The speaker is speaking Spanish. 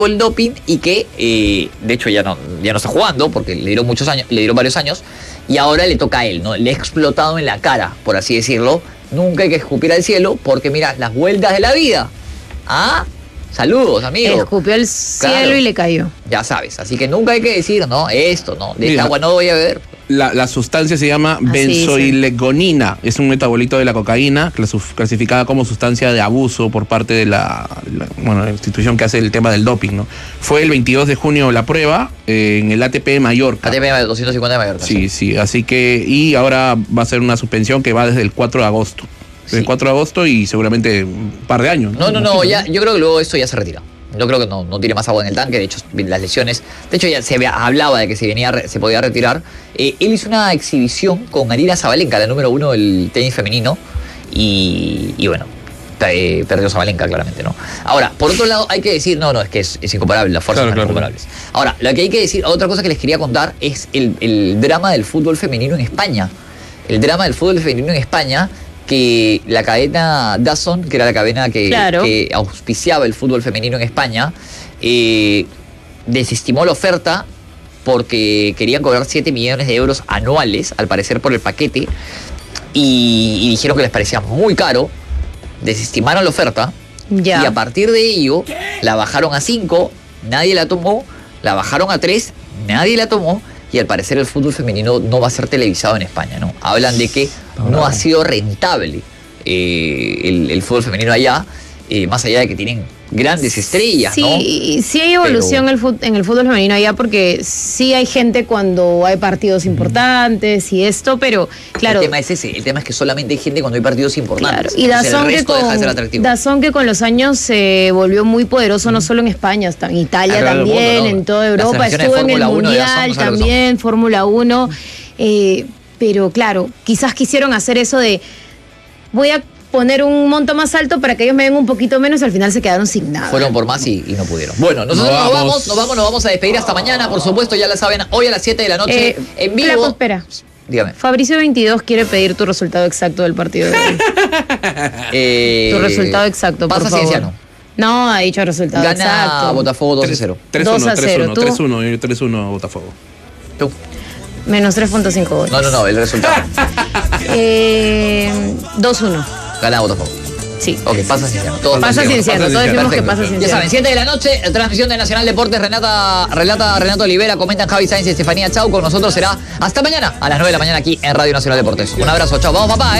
el doping y que de hecho ya no está jugando porque le dieron varios años y ahora le toca a él, ¿no? Le ha explotado en la cara, por así decirlo. Nunca hay que escupir al cielo porque mira, las vueltas de la vida. Ah, saludos, amigos. Escupió al cielo y le cayó. Ya sabes, así que nunca hay que decir, no, esto, no, de esta agua no voy a beber. La sustancia se llama benzoilegonina, es un metabolito de la cocaína, clasificada como sustancia de abuso por parte de la institución que hace el tema del doping, ¿no? Fue el 22 de junio la prueba en el ATP de Mallorca. ATP de 250 de Mallorca. Sí, así que, y ahora va a ser una suspensión que va desde el 4 de agosto. El 4 de agosto y seguramente un par de años. No, ya, yo creo que luego esto ya se retira. Yo creo que no tiene más agua en el tanque, de hecho las lesiones, de hecho ya hablaba de que se podía retirar. Él hizo una exhibición con Aryna Sabalenka, la número 1 del tenis femenino, y bueno, perdió Sabalenka claramente, ¿no? Ahora, por otro lado hay que decir, es que es incomparable, las fuerzas son incomparables. Ahora, lo que hay que decir, otra cosa que les quería contar es el drama del fútbol femenino en España. El drama del fútbol femenino en España, que la cadena DAZN, que era la cadena que auspiciaba el fútbol femenino en España, desestimó la oferta porque querían cobrar 7 millones de euros anuales, al parecer por el paquete, y dijeron que les parecía muy caro, desestimaron la oferta, y a partir de ello la bajaron a 5, nadie la tomó, la bajaron a 3, nadie la tomó, y al parecer el fútbol femenino no va a ser televisado en España, ¿no? Hablan de que no ha sido rentable el fútbol femenino allá, más allá de que tienen grandes estrellas, ¿no? Sí hay evolución en el fútbol femenino allá, porque sí hay gente cuando hay partidos importantes y esto, pero claro. El tema es ese, el tema es que solamente hay gente cuando hay partidos importantes. Claro, y DAZN que con los años se volvió muy poderoso, no solo en España, hasta en Italia también, en toda Europa, estuvo en el Mundial también, Fórmula 1, pero claro, quizás quisieron hacer eso de voy a poner un monto más alto para que ellos me den un poquito menos y al final se quedaron sin nada. Fueron por más y no pudieron. Bueno, nosotros nos vamos a despedir hasta mañana, por supuesto, ya la saben, hoy a las 7 de la noche en vivo. Espera. Dígame. Fabricio 22 quiere pedir tu resultado exacto del partido de hoy. Tu resultado exacto, por favor. Cienciano. No, ha dicho resultado exacto. Gana Botafogo 2-0. 2-0. 3-1 Botafogo. Tú. Menos 3.5 goles. No, el resultado. 2-1. Gana Botafogo. Sí. Ok, pasa Cienciano. Pasa Cienciano, todos decimos que pasa Cienciano. Ya saben, 7 de la noche, transmisión de Nacional Deportes, relata Renato Olivera, comentan Javi Sáenz y Estefanía Chau. Con nosotros será hasta mañana a las 9 de la mañana aquí en Radio Nacional Deportes. Un abrazo, chau. Vamos, papá,